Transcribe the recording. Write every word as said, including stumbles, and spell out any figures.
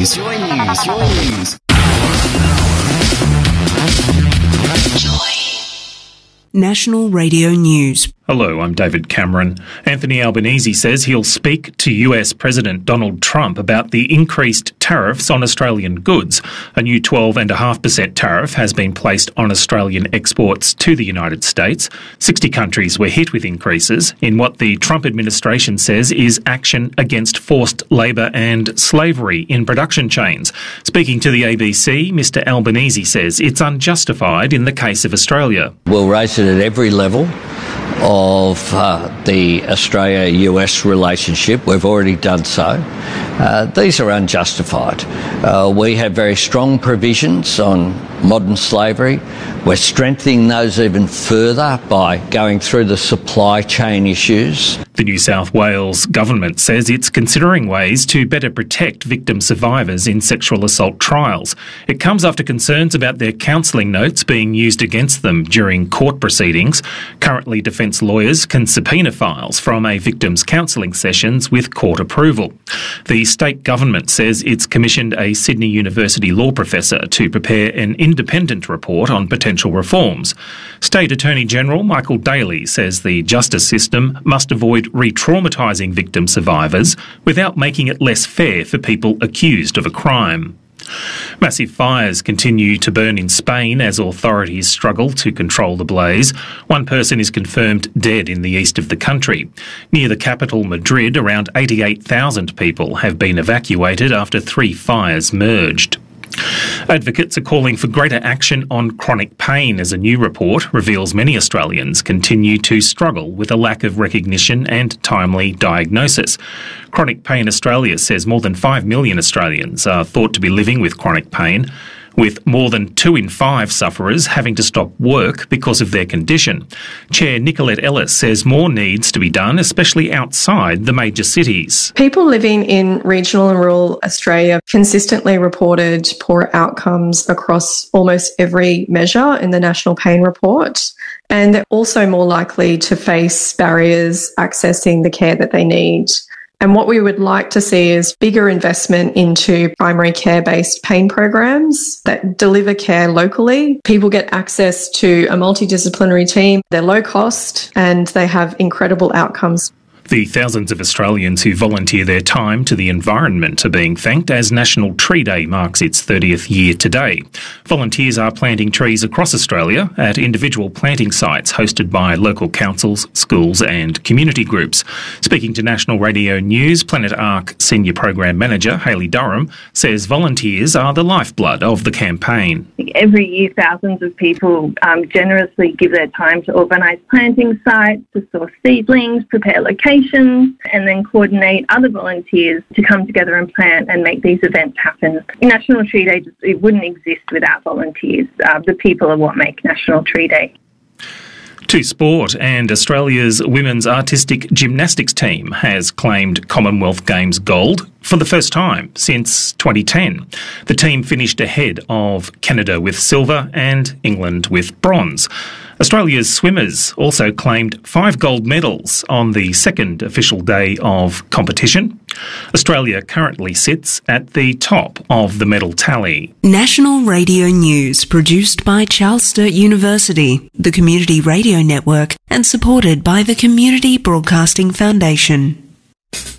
News. Joy News. Joy News. National Radio News. Hello, I'm David Cameron. Anthony Albanese says he'll speak to U S President Donald Trump about the increased tariffs on Australian goods. A new twelve point five percent tariff has been placed on Australian exports to the United States. sixty countries were hit with increases in what the Trump administration says is action against forced labour and slavery in production chains. Speaking to the A B C, Mr Albanese says it's unjustified in the case of Australia. We'll raise it at every level of uh, the Australia-U S relationship. We've already done so. Uh, these are unjustified. Uh, we have very strong provisions on modern slavery. We're strengthening those even further by going through the supply chain issues. The New South Wales government says it's considering ways to better protect victim survivors in sexual assault trials. It comes after concerns about their counselling notes being used against them during court proceedings. Currently, defence lawyers can subpoena files from a victim's counselling sessions with court approval. The state government says it's commissioned a Sydney University law professor to prepare an independent report on potential reforms. State Attorney General Michael Daly says the justice system must avoid re-traumatising victim survivors without making it less fair for people accused of a crime. Massive fires continue to burn in Spain as authorities struggle to control the blaze. One person is confirmed dead in the east of the country. Near the capital, Madrid, around eighty-eight thousand people have been evacuated after three fires merged. Advocates are calling for greater action on chronic pain as a new report reveals many Australians continue to struggle with a lack of recognition and timely diagnosis. Chronic Pain Australia says more than five million Australians are thought to be living with chronic pain, with more than two in five sufferers having to stop work because of their condition. Chair Nicolette Ellis says more needs to be done, especially outside the major cities. People living in regional and rural Australia consistently reported poor outcomes across almost every measure in the National Pain Report. And they're also more likely to face barriers accessing the care that they need. And what we would like to see is bigger investment into primary care-based pain programs that deliver care locally. People get access to a multidisciplinary team. They're low cost and they have incredible outcomes. The thousands of Australians who volunteer their time to the environment are being thanked as National Tree Day marks its thirtieth year today. Volunteers are planting trees across Australia at individual planting sites hosted by local councils, schools and community groups. Speaking to National Radio News, Planet Ark Senior Program Manager Hayley Durham says volunteers are the lifeblood of the campaign. Every year, thousands of people um, generously give their time to organise planting sites, to source seedlings, prepare locations, and then coordinate other volunteers to come together and plan and make these events happen. National Tree Day, just, it wouldn't exist without volunteers. Uh, the people are what make National Tree Day. To sport, and Australia's women's artistic gymnastics team has claimed Commonwealth Games gold for the first time since twenty ten. The team finished ahead of Canada with silver and England with bronze. Australia's swimmers also claimed five gold medals on the second official day of competition. Australia currently sits at the top of the medal tally. National Radio News, produced by Charles Sturt University, the Community Radio Network, and supported by the Community Broadcasting Foundation.